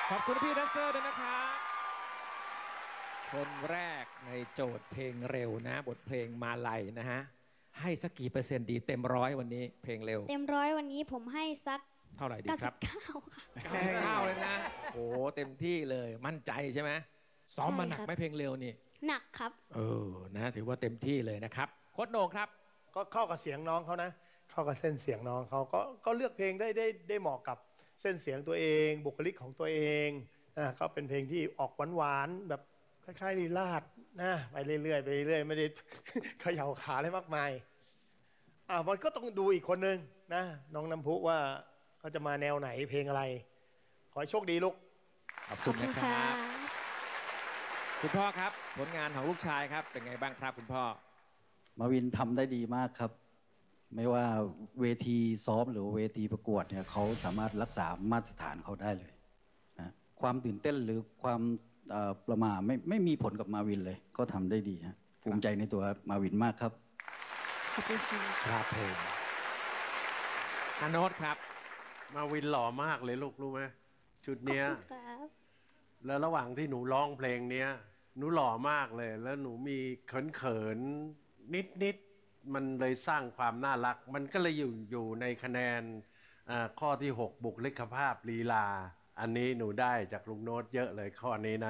ขอบคุณพี่แดนเซอร์ด้วยนะครับคนแรกในโจทย์เพลงเร็วนะบทเพลงมาลัยนะฮะให้สักกี่เปอร์เซ็นต์ดีเต็มร้อยวันนี้เพลงเร็วเต็มร้อยวันนี้ผมให้สักเท่าไหร่ดีครับ 99ค่ะ 99เลยนะโอ้เต็มที่เลยมั่นใจใช่ไหมซ้อมมาหนักไหมเพลงเร็วนี่หนักครับนะถือว่าเต็มที่เลยนะครับโค้ชโหน่งครับก็เข้ากับเสียงน้องเขานะเข้ากับเส้นเสียงน้องเขาก็เลือกเพลงได้เหมาะกับเส้นเสียงตัวเองบุคลิกของตัวเองก็เป็นเพลงที่ออกหวานๆแบบคล้ายๆลีลาดนะไปเรื่อยๆไปเรื่อยไม่ได้ เขย่าขาอะไรมากมายมันก็ต้องดูอีกคนนึงนะน้องน้ำพุว่าเขาจะมาแนวไหนเพลงอะไรขอให้โชคดีลูกขอบคุณนะครับคุณพ่อครับผลงานของลูกชายครับเป็นไงบ้างครับคุณพ่อมาวินทำได้ดีมากครับไม่ว่าเวทีซ้อมหรือเวทีประกวดเนี่ยเขาสามารถรักษามาตรฐานเขาได้เลยนะความตื่นเต้นหรือความประมาทไม่มีผลกับมาวินเลยก็ทำได้ดีฮะภูมิใจในตัวมาวินมากครับขอบคุณครับเพลงอโนตครับมาวินหล่อมากเลยลูกรู้ไหมชุดเนี้ยแล้วระหว่างที่หนูร้องเพลงเนี้ยหนูหล่อมากเลยแล้วหนูมีเขินนิดมันเลยสร้างความน่ารักมันก็เลยอยู่ในคะแนนข้อที่6บุคลิกภาพลีลาอันนี้หนูได้จากลุงโน้ตเยอะเลยข้อนี้นะ